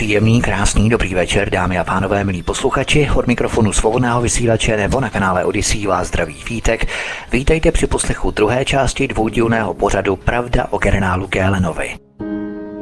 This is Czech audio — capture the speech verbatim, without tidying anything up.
Příjemný, krásný, dobrý večer, dámy a pánové, milí posluchači, od mikrofonu Svobodného vysílače nebo na kanále Odyssey vás zdraví Vítek. Vítejte při poslechu druhé části dvoudílného pořadu Pravda o generálu Gélenovi.